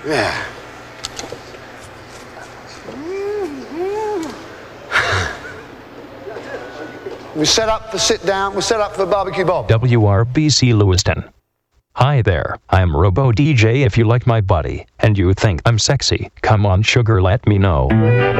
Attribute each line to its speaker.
Speaker 1: Yeah. We set up for sit down. We set up for Barbecue Bob.
Speaker 2: WRBC Lewiston. Hi there, I'm Robo DJ. If you like my body and you think I'm sexy, come on sugar, let me know.